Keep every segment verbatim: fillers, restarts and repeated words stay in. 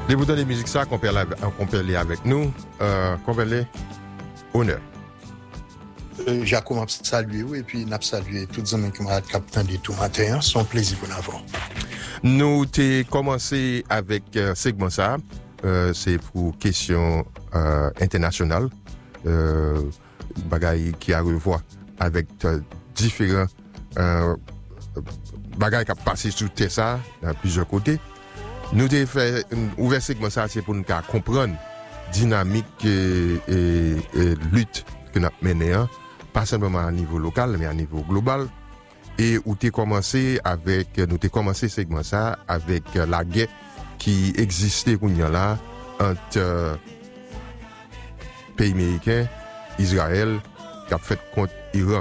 Les boutons de musique ça qu'on peut aller avec nous, euh, qu'on peut honneur. Euh, j'ai commencé à saluer oui, et puis n'a salué tous les amis qui m'ont capté tout matin, c'est un plaisir pour nous. Nous t'ai commencé avec euh, segment ça, euh, c'est pour question euh, internationale, euh, bagaille qui a revoir avec euh, différents euh, bagaille qui a passé sur Tessa dans plusieurs côtés. Nous avons fait un ouvert segment ça, c'est pour nous comprendre dynamique et, et, et lutte que nous avons menée, hein, pas seulement à niveau local, mais à niveau global. Et où tu commencé avec, nous avons commencé segment ça avec la guerre qui existait là entre euh, pays américains, Israël, qui a fait contre l'Iran.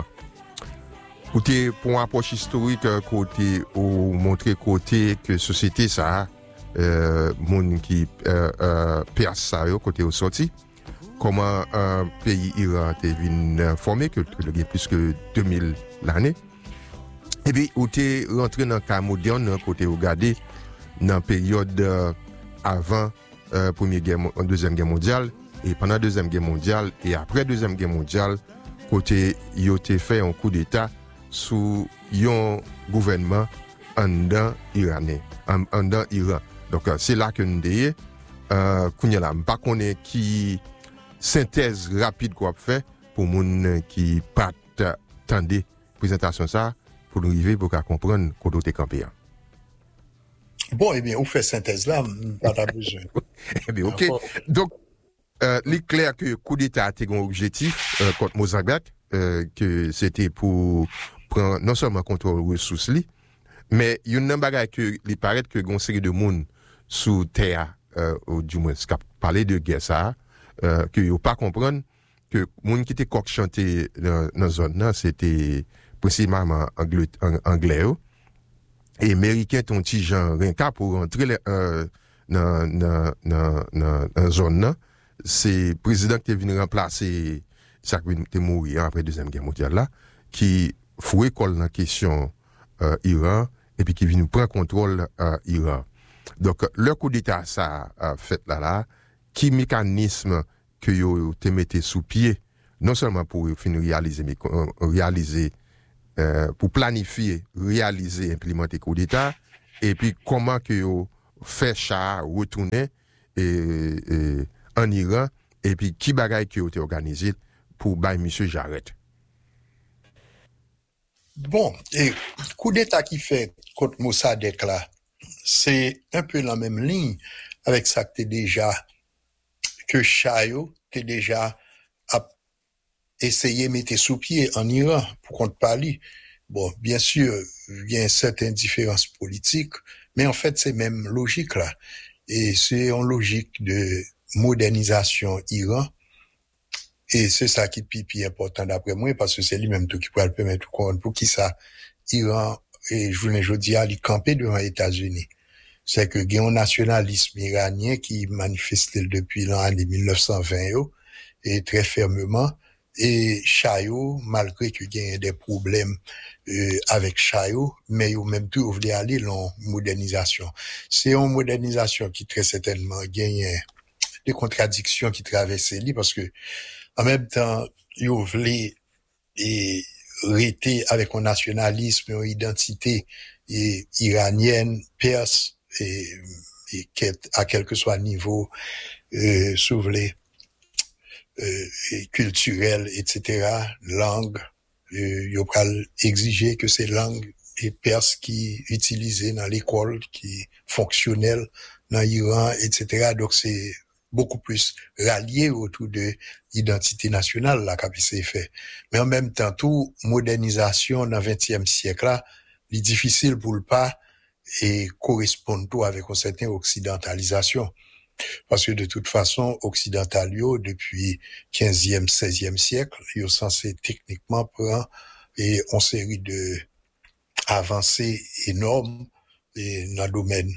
Côté pour une approche historique, côté ou montrer côté que société ça euh monde qui euh, euh perce ça yo côté au sorti comment un pays Iran t'est venu formé que il y a plus que deux mille l'année et puis où t'es rentré dans cas moderne côté regarder dans période euh, avant euh, première guerre deuxième guerre mondiale et pendant deuxième guerre mondiale et après deuxième guerre mondiale côté yo t'est fait un coup d'état sous un gouvernement en dedans iranien en dedans Iran. Donc c'est là que nous disons euh kounya la pas connaît qui synthèse rapide qu'on fait pour moun qui pas tendé présentation ça pour nous arriver pour comprendre comment t'es campé. Bon eh bien on fait synthèse là pas ta besoin. Eh bien OK. Donc euh il est clair que coup d'état a un objectif euh, contre Mozambique euh, que c'était pour prendre non seulement contrôle ressources li mais il y a une bagage que il paraît que gon série de monde sous terre euh, ou du moins qui parler de guerre ça euh, que yo pas comprendre que monde qui était coq chanté dans dans zone là c'était principalement anglais anglais et américain ton petit genre rien qu'à pour rentrer euh, dans dans dans dans zone là c'est président qui est venu remplacer ça qui était mort après deuxième guerre mondiale là qui fouet colle dans question euh, Iran et puis qui vient prendre contrôle euh, Iran. Donc le coup d'état ça a fait là là qui mécanisme que yo te mettez sous pied non seulement pour finir réaliser mais euh, réaliser euh, pour planifier, réaliser, implémenter coup d'état et puis comment que yo fait ça retourner et, et en Iran et puis qui bagaille que yo te organisé pour bailler monsieur Jarrett. Bon, et coup d'état qui fait contre Mossadegh là, c'est un peu la même ligne avec ça que t'es déjà, que Chayo t'es déjà a essayé de mettre sous pied en Iran pour qu'on te parle. Bon, bien sûr, il y a une certaine différence politique, mais en fait, c'est même logique là. Et c'est une logique de modernisation Iran. Et c'est ça qui est plus, plus important d'après moi, parce que c'est lui-même tout qui peut le permettre pour qui ça, Iran, et je voulais dire, il est campé devant les États-Unis. C'est que il y a un nationalisme iranien qui manifeste depuis l'année mille neuf cent vingt, et très fermement, et Chayo, malgré qu'il y ait des problèmes euh, avec Chayo, mais il même tout voulait aller dans modernisation. C'est une modernisation qui très certainement gagne des contradictions qui traversent lui, parce que en même temps, il voulait et rester avec un nationalisme, une identité et, iranienne, perse, et, et à quel que soit le niveau, euh, souvelé, euh, et culturel, et cetera, langue, euh, il va exiger que ces langues et perses qui utilisées dans l'école, qui fonctionnelles dans l'Iran, et cetera. Donc c'est beaucoup plus rallié autour de l'identité nationale, là, qu'a s'est fait. Mais en même temps, tout modernisation dans le vingtième siècle, là, il est difficile pour le pas et correspond tout avec une certaine occidentalisation. Parce que de toute façon, occidentalio, depuis quinzième, seizième siècle, ils sont censés techniquement prendre et une série de avancées énormes et dans le domaine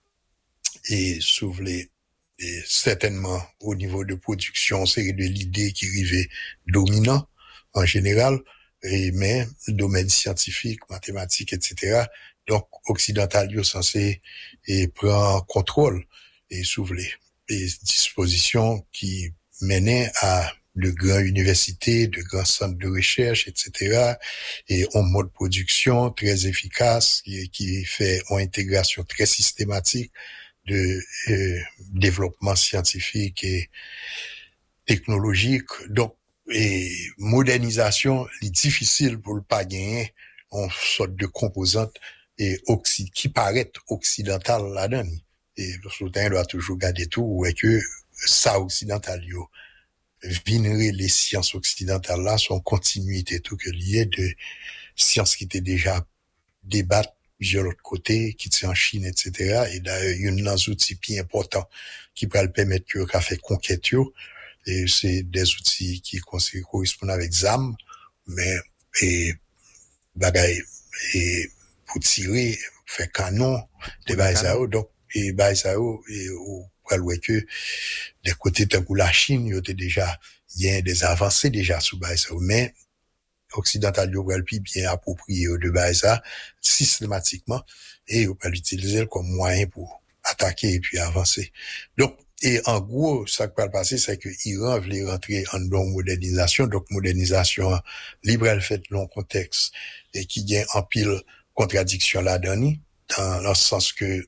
et soulever et certainement au niveau de production, c'est de l'idée qui arrivait dominant en général, et mais domaine scientifique, mathématique, et cetera. Donc occidental est censé et prend contrôle et souvler les dispositions qui menaient à de grandes universités, de grands centres de recherche, et cetera. Et un mode de production très efficace qui, qui fait une intégration très systématique de euh, développement scientifique et technologique. Donc, et modernisation, est difficile pour le pas gagner en sorte de composante et oxy, qui paraît occidentale là-dedans. Et le soutien doit toujours garder tout, ou est que ça occidental, yo, vinerait les sciences occidentales là, sont continuité tout que lié de sciences qui étaient déjà débattent de l'autre côté, qui étaient en Chine, et cetera. Et d'ailleurs, il y a un outil bien important qui peut le permettre que qu'a fait conquête, et c'est des outils qui correspondent avec Z A M, mais, et, bagaille, et, pour tirer, faire canon, des bagailles, donc, et bagailles, et, ou, pour que, des côtés de la Chine, il y a déjà, il y a des avancées déjà sous bagailles, mais, occidental, il va le bien approprié de bagailles, systématiquement, et il va l'utiliser comme moyen pour attaquer et puis avancer. Donc, et en gros, ça qui va passer, c'est que l'Iran voulait rentrer en non modernisation, donc modernisation libre, elle fait dans le contexte, et qui gagne en pile contradiction là-dedans, dans le sens que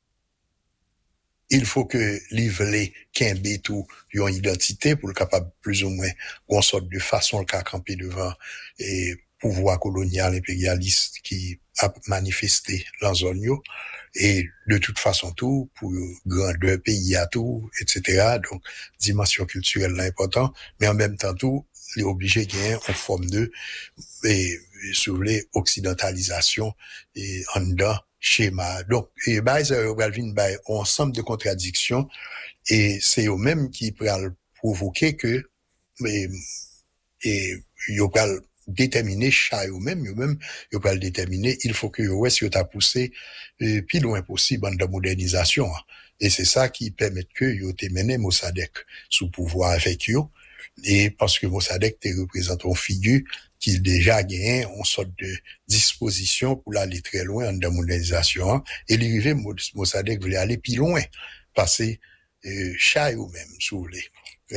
il faut que l'Iran qu'un tout une identité pour le capable plus ou moins qu'on sorte de façon le cas camper devant et pouvoir colonial impérialiste qui a manifesté dans zone yo. Et de toute façon tout, pour grandeur pays à tout, et cetera. Donc, dimension culturelle là important, mais en même temps tout, il est obligé qu'il y ait une forme de, et, sur les occidentalisation, et en dedans, schéma. Donc, et, bah, ça va venir, bah, un ensemble de contradictions, et c'est eux mêmes qui peuvent provoquer que, et, et, ils peuvent déterminer chat ou même ou même il peut le déterminer il faut que ouais si tu as poussé euh, plus loin possible en de modernisation et c'est ça qui permet que yo te mené Mossadegh sous pouvoir avec eux et parce que Mossadegh te représente une figure qui déjà gagné une sorte de disposition pour aller très loin en de modernisation et l'arrivée Mossadegh voulait aller plus loin passer euh, chat ou même si vous voulez.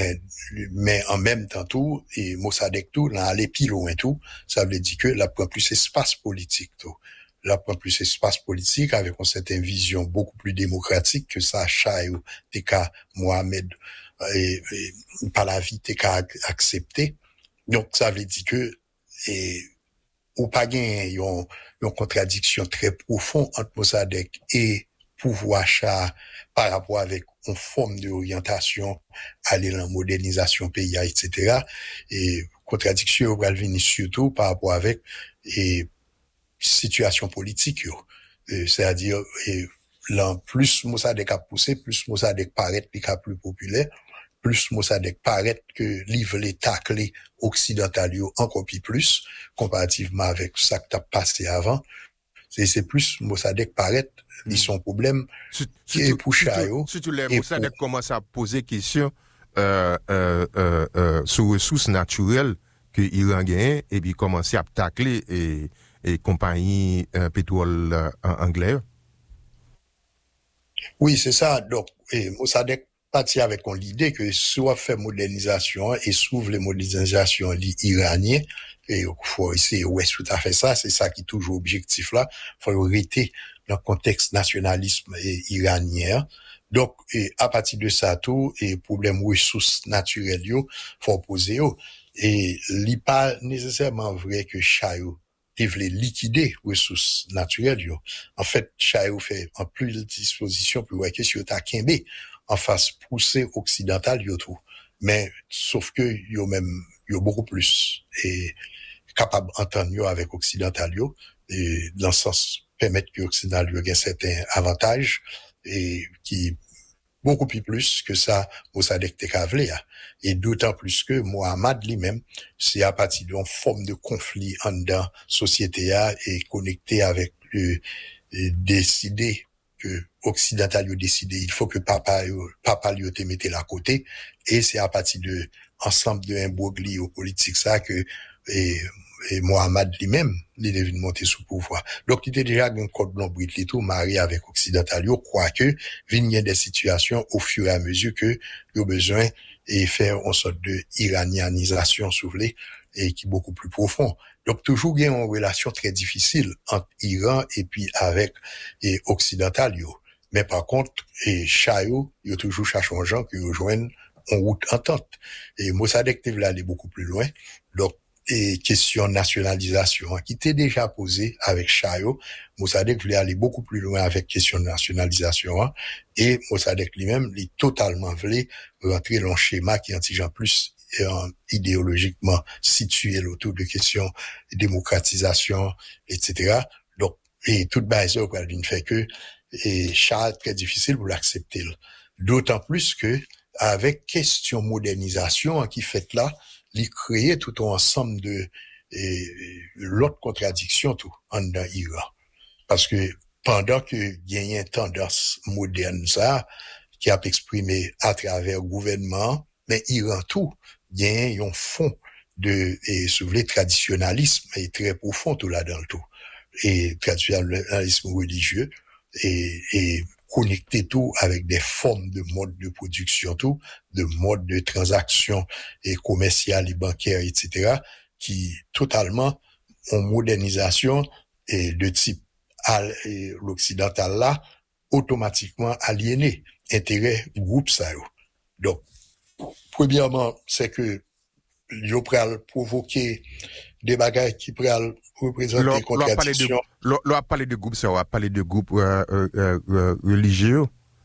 Mais en même temps tout, et Mossadegh tout, là, aller plus loin tout, ça veut dire que là, prend plus espace politique tout. Là, prend plus espace politique avec une certaine vision beaucoup plus démocratique que ça, Chaïou, Teka, Mohamed, et, et Pahlavi, Teka accepté. Donc, ça veut dire que, et, ou pas gain, il y a une contradiction très profonde entre Mossadegh et pouvoir chat par rapport avec une forme d'orientation, aller dans la modernisation pays, et cetera. Et contradiction va venir surtout par rapport avec et situation politique, et, c'est-à-dire et, là, plus Mossadegh a poussé, plus Mossadegh paraît plus populaire, plus Mossadegh paraît que livre les tacler occidentaux encore plus, comparativement avec ça que t'as passé avant. C'est, c'est plus Mossadegh paraît, ils mm. sont problème qui est pour Chayo. Si tu les Mossadegh pour... commence à poser question euh, euh, euh, euh, sur ressources naturelles que l'Iran gagne et puis commencer à tacler et, et compagnie euh, pétrole euh, anglais. Oui, c'est ça. Donc, et Mossadegh parti avec l'idée que soit fait modernisation et s'ouvre les modernisations iraniennes. Et faut essayer ouais tout à fait ça, c'est ça qui est toujours objectif là, faut arrêter le contexte nationalisme et iranien. Donc et à partir de ça tout et problème ressources naturelles yo faut poser yo et li pas nécessairement vrai que Chayo devait liquider ressources naturelles yo. En fait, Chayo fait en plus de dispositions pour ouais que si ta kembe en face poussée occidentale yo tout. Mais sauf que yo même yo beaucoup plus et capable d'entendre avec occidental et dans le sens permettre que occidental ait certains avantages et qui beaucoup plus que ça Mossadegh te kavle et d'autant plus que Mohamed lui-même c'est à partir d'une forme de conflit en dedans société et connecté avec le décider que occidental a décidé il faut que papa papa lui te mette là côté et c'est à partir de ensemble de imbroglio politique ça que et et Mohamed lui-même, il est venu monter sous pouvoir. Donc, il était déjà un code blanc britannique tout marié avec occidental. Yo croit que viennent y a des situations au fur et à mesure que il y a besoin et faire une sorte de iranianisation, si vous voulez, et qui est beaucoup plus profond. Donc, toujours, il y a une relation très difficile entre Iran et puis avec et occidental, yo. Mais par contre, et Chayo, il y a toujours cherché un gens qui rejoignent en route entente. Et Mossadegh te voulait aller beaucoup plus loin. Donc, et question nationalisation, qui était déjà posée avec Chayo, Mossadegh voulait aller beaucoup plus loin avec question nationalisation, et Mossadegh lui-même, il totalement voulait rentrer dans le schéma qui est un plus euh, idéologiquement situé autour de questions de démocratisation, et cetera. Donc, et toute base, quoi, d'une fait que, et Charles, très difficile pour l'accepter. D'autant plus que, avec question modernisation, qui fait là, il créait tout un ensemble de, et, l'autre contradiction, tout, en dans Iran. Parce que, pendant que, il y a une tendance moderne, ça, qui a exprimé à travers le gouvernement, mais Iran tout, il y a un fond de, et, si vous voulez, traditionnalisme, et très profond tout là dans le tout. Et traditionnalisme religieux, et, et connecter tout avec des formes de mode de production, tout, de mode de transaction et commercial et bancaire, et cetera, qui totalement en modernisation et de type à l'occidental là, automatiquement aliéné, intérêt groupe ça. Donc, premièrement, c'est que yo pral provoquer des bagages qui pral représenter contradiction. L'on a parlé de groupe, ça, on a parlé de groupe euh, euh, euh, religieux.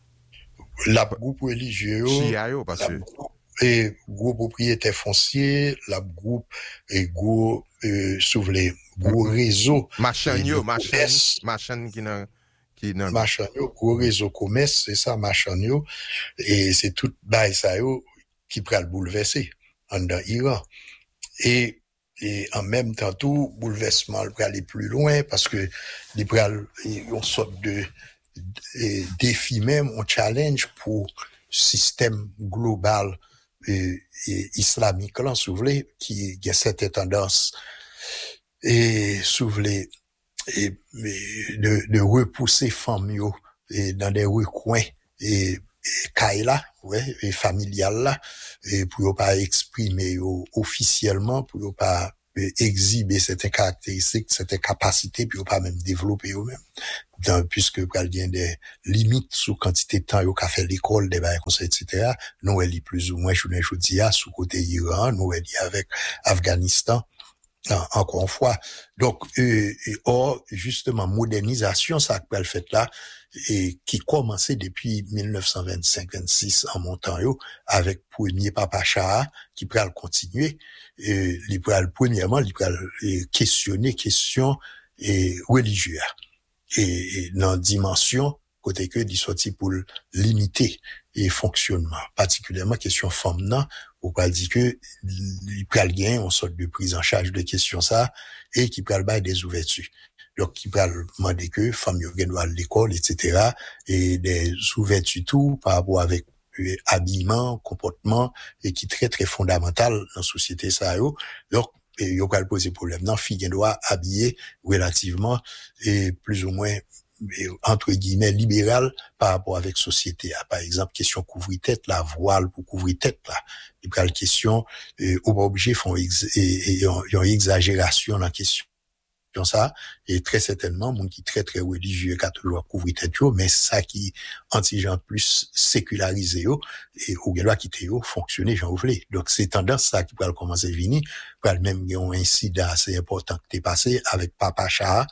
La groupe religieux. Chia, parce que. Et gros propriétaires fonciers, la groupe, et gros, euh, souvelé, gros réseau. Machin, yo, machin, machin qui n'a, qui n'a. Machin, yo, gros réseau commerce, c'est ça, machin, yo. Et c'est tout, bah, ça, yo, qui pral bouleverser, en dans Iran. Et, et en même temps tout bouleversement peut aller plus loin parce que il peut une sorte de, de défi même un challenge pour système global et, et islamique là si vous voulez qui a cette tendance et si vous voulez et, et de, de repousser famille et dans des recoins et Kaila, ouais, et familial là, et pour pas exprimer officiellement, pour pas exhiber certaines caractéristiques, certaines capacités, puis pas même développer eux-mêmes. Donc, puisque il y a des limites sous quantité de temps, il y a fait l'école, des bails comme ça, et cetera. Nous, elle est plus ou moins, je vous dis, sous côté Iran, nous, elle est avec Afghanistan. Encore une fois. Donc, euh, or, justement, modernisation, ça que le fait là, et qui commençait depuis dix-neuf cent vingt-cinq vingt-six en montant yo, avec premier Papa Shah, qui pourrait le continuer, et, il pourrait, premièrement, il pourrait questionner question, et religieuse. Et, et, dans dimension, côté que, il sorti pour limiter, et fonctionnement. Particulièrement, question femme, non, ou pas dire que il peut gagner une sorte de prise en charge de questions ça et qui peut bailler des ouvertures. Donc qui peut demander que femme yo doit à l'école et cetera et des ouvertures tout par rapport avec euh, habillement, comportement et qui très très fondamental dans la société ça yo. Donc il y a poser problème. Non, fille doit habiller relativement et plus ou moins entre guillemets libéral par rapport avec société. Par exemple, question couvrir-tête, la voile pour couvrir-tête là. Il y a une question, euh, au pas obligé font ex, et, et, et, et une exagération dans la question ça et très certainement monde qui très très religieux qui a toujours couvrir tête mais ça qui anti-gens plus sécularisé et ou doit quitter yo fonctionner j'en voulais. Donc c'est tendance ça qui va commencer venir, va même un incident assez important qui est passé avec Papa Shah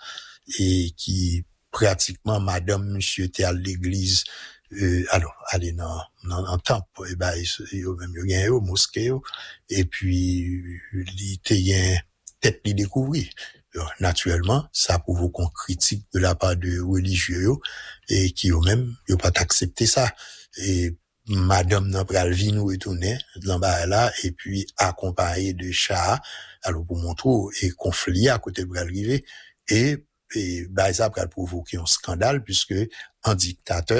et qui pratiquement madame monsieur était à l'église euh, alors aller dans dans un temple et ben yo même yo gagne au mosquée et puis il était tête li découvrir. Naturellement, ça provoque une critique de la part de religieux et qui eux-mêmes n'ont pas accepté ça. Et madame n'a pas le nous retourner là là et puis accompagné de Shah alors pour montrer et conflit à côté de l'arrivée et et bah ça va provoquer un scandale puisque un dictateur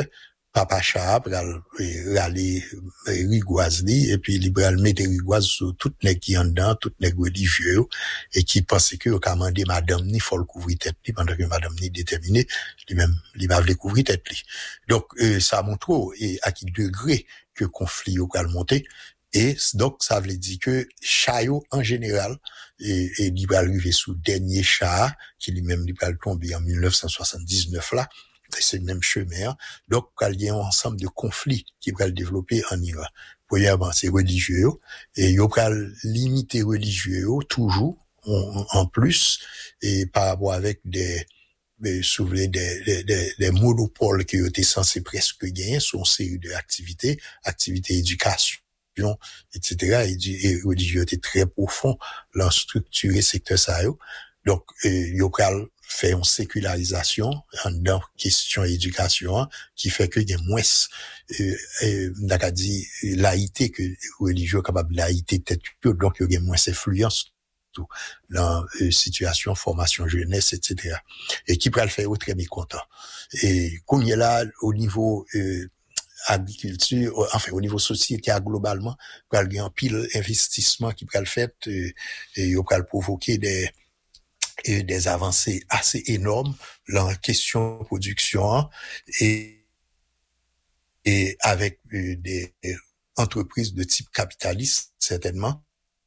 papa chat pral râler rigoise li et puis il pral mettre rigoise sur tout nèg qui en dedans, tout nèg religieux et qui pensait que ka mandé madame ni faut le couvrir tête li pendant que madame ni déterminé lui même il va vle couvrir tête li. Donc euh, ça montre et à quel degré que conflit au pral monter. Et donc, ça veut dire que Chayo, en général, et, et il va arriver sous dernier chat, qui lui-même, il va tomber en mille neuf cent soixante-dix-neuf là, c'est le même chemin. Donc, il y a un ensemble de conflits qui va le développer en Iran. Premièrement, c'est religieux, et il va limiter religieux, toujours, en, en plus, et par rapport avec des, des, des, des, des, des monopoles qui étaient censés presque gagner sur une série d'activités, activités éducation, et cetera. Et, et religieux était très profond dans structurer secteur ça. Donc, il y a fait une sécularisation dans question éducation qui fait que il y a moins, euh, euh, n'a dit laïcité que religieux capable laïcité peut-être donc il y a moins influence tout dans euh, situation formation jeunesse et cetera. Et qui peut le faire très mécontent. Et comme il y a là au niveau euh, agriculture, enfin au niveau société globalement, il y a un pile investissement qui peut le faire et il peut le provoquer des et des avancées assez énormes dans la question de production et et avec euh, des entreprises de type capitaliste certainement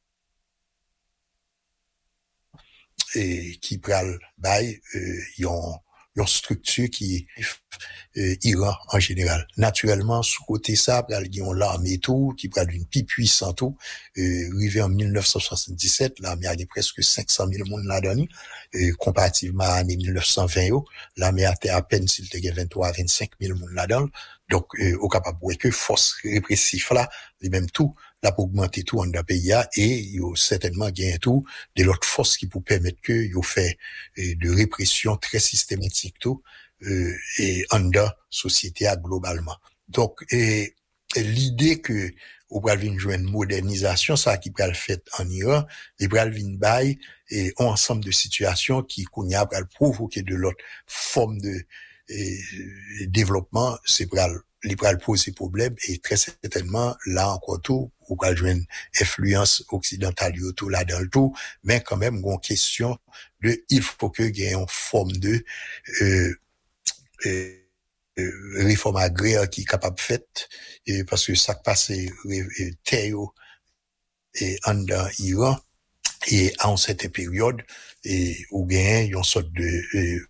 et qui pral bail euh, ils ont une structure qui euh, Iran en général. Naturellement, sous côté ça, pral gen l'armée tout, qui pral une plus puissante tout, euh, arrivé en mille neuf cent soixante-dix-sept, l'armée a presque cinq cent mille monde là-dedans, euh, comparativement à l'année mille neuf cent vingt, l'armée a été à peine s'il te vingt-trois à vingt-cinq mille monde là-dedans. Donc, euh, au capable que force répressive là, les mêmes tout, là pour augmenter tout en dans pays et il y a certainement gagné tout de l'autre force qui pour permettre que il fait euh, de répression très systématique tout euh, et en dans société globalement. Donc et, et l'idée que au pral vinn jouer une modernisation ça qui pral fait en Iran, il pral vinn bail et un ensemble de situations qui kounya pral provoquer de l'autre forme de et, développement, c'est pral li pral poser problème et très certainement là encore tout ou pral joindre influence occidentale tout là dans le tout, mais quand même une question de il faut que il y ait une forme de euh, euh, euh, réforme agraire qui est capable faite et parce que ça passe terre et en dans Iran et en cette période et ou bien une sorte de euh,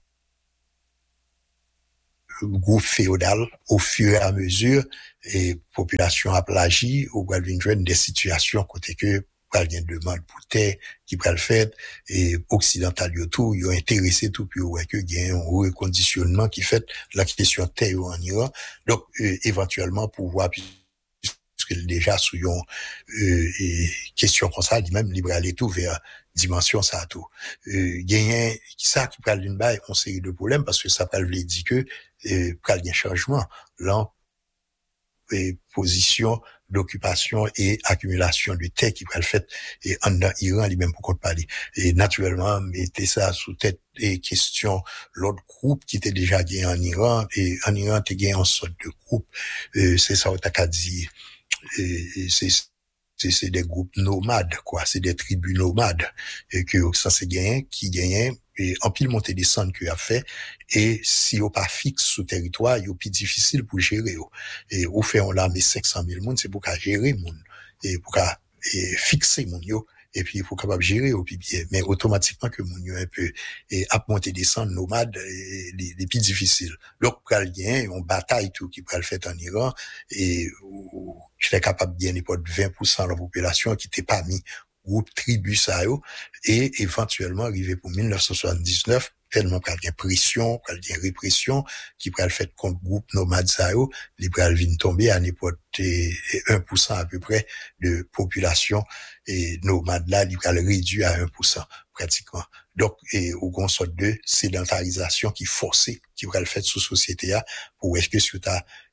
groupe féodal au fur et à mesure et population a plagi ou pral vinn joindre des situations côté que pral gen demande pour terre qui pral fait et occidental yo tout yo intéressé tout puis ouais que gen un reconditionnement qui fait la question terre en Iran donc euh, éventuellement pouvoir puisque déjà sous yon euh, et question comme ça lui-même libre aller tout vers dimension ça tout euh, gagner ça qui pral d'une bail on série de problèmes parce que ça pral veut dire que euh, pral gen changement là et position d'occupation et accumulation de terre qui pral fait et en dans Iran lui-même pour qu'on parler et naturellement mettez ça sous tête et question l'autre groupe qui était déjà gagné en Iran et en Iran t'es gagné en sorte de groupe euh, c'est ça on t'a dit et c'est c'est c'est des groupes nomades quoi, c'est des tribus nomades et que ça c'est gagné qui gagne et en pile montée descente que a fait et si on pas fixe sous territoire, il est plus difficile pour gérer et on fait on là mais cinq cent mille monde c'est pour qu'à gérer monde et pour qu'à fixer monde yo et puis il faut capable gérer au puis bien mais automatiquement que mon yo un peu et à monter descendre nomade les les plus difficiles donc pral gain on bataille tout qui pral fait en Iran et j'étais capable de gagner pas de vingt pour cent de la population qui était pas mis groupe tribu ça yo et éventuellement arrivé pour mille neuf cent soixante-dix-neuf tellement pral gain pression pral gain répression qui pral fait contre groupe nomade ça yo li pral vinn tomber à n'importe un pour cent à peu près de population et nomade là il pral réduit à un pour cent pratiquement donc et au grand sorte de sédentarisation qui forcée qui pral fait sous société là pour est-ce que si tu as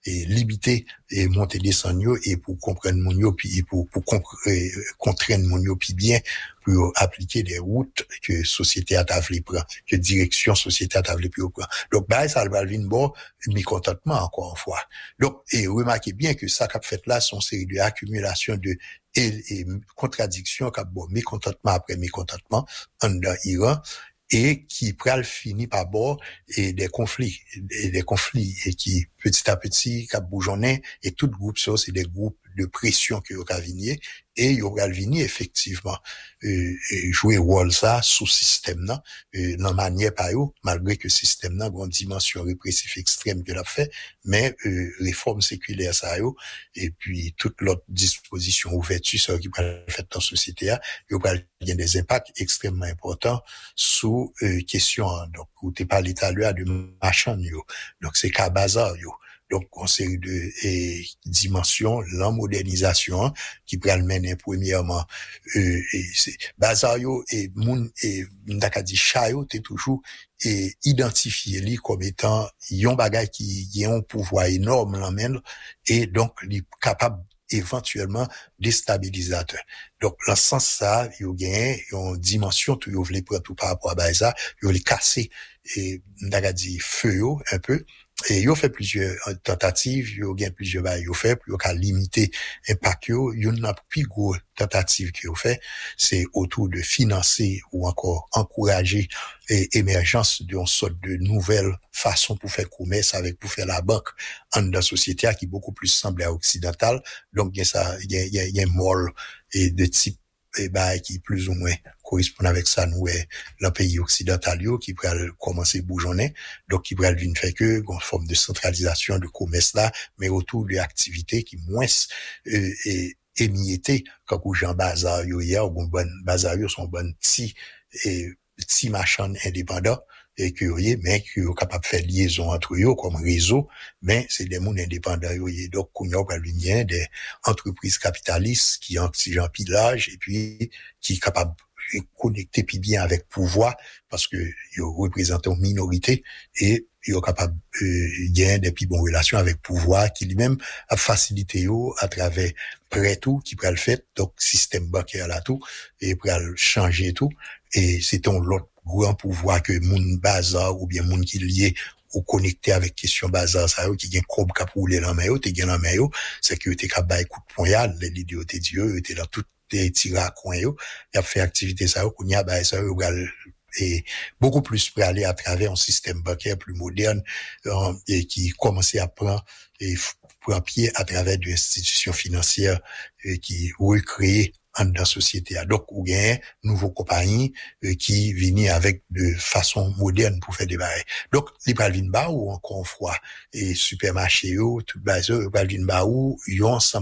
et limiter et monter descendre yo et pour comprendre mon yo puis pour pour contraindre mon yo puis bien pour appliquer des routes que société a tavlé prend que direction société a tavlé puis prend donc bah ça va venir bon mécontentement encore une fois donc et remarquez bien que ça qu'a fait là son série de accumulation de et, et contradictions qu'a bon mécontentement après mécontentement en dans Iran et qui pral fini par bord et des conflits et des conflits et qui petit à petit cap bourgeonner et tout groupe ça c'est des groupes de pression que yo venir et yo venir effectivement euh, jouer rôle ça sous système là euh, dans manière par yo malgré que système là une dimension répressive extrême que l'a fait mais euh, réforme séculaire ça yo et puis toute l'autre disposition ouverture ça qui pral fait dans société là yo pral il y a des impacts extrêmement importants sous euh, question donc où t'es parlé tout à l'heure de machin yo donc c'est cas bazar yo donc en série de et, dimensions la modernisation qui pral mener premièrement euh, et c'est bazar yo et moun et ndaka di chayo t'es toujours et identifié li comme étant yon bagay qui y a un pouvoir énorme l'amène et donc li capable éventuellement déstabilisateur. Donc, dans ce sens ça, il y a une dimension tout yo vle prendre tout par rapport à ça, yo les casser et n'a dit feu un peu et yo fait plusieurs tentatives, yo gain plusieurs bail yo fait pour yo limiter impact yo, yo n'a plus gros tentative que yo fait, c'est autour de financer ou encore encourager et émergence d'une sorte de nouvelle façon pour faire commerce avec pour faire la banque en dans société qui beaucoup plus semble à occidentale donc il y a ça il y a il y a, il y a un mall et de type et bah qui plus ou moins correspond avec ça nous est le pays occidental yo qui pourrait commencer bourgeonner donc qui pourrait venir faire que une forme de centralisation de commerce là mais autour de activités qui moins euh, et émietté quand ou Jean bazar yo hier bon bon bazar yo sont bon petit et petit machin indépendant et que yoye mais qui est capable de faire liaison entre eux comme réseau mais c'est des mondes indépendants yoye donc qu'on y a pas lumière des entreprises capitalistes qui ont oxygène pilage et puis qui est capable de connecter puis bien avec pouvoir parce que ils représentent une minorité et ils sont capables euh, gagner des plus bonnes relations avec pouvoir qui lui-même a facilité yo à travers prêt tout qui peut le faire donc système bancaire là tout et peut changer tout et c'est un l'autre grand pouvoir que moun bazar ou bien moun qui lié ou connecté avec question bazar ça qui gagne comme cap rouler dans main yo te gagne dans main yo c'est que tu cap bail coup de poignard l'idée te Dieu était dans tout des tirs coin yo il a fait activité ça qu'on y a bail ça et beaucoup plus pour aller à travers un système bancaire plus moderne euh, et qui commençait à prendre et prendre pied à travers des institutions financières et qui recréer en dans société donc ou gain nouveau compagnie euh, qui viennent avec de façon moderne pour faire des bails donc les palvin ba ou encore fois et supermarché yo tout bazar palvin ba ou yon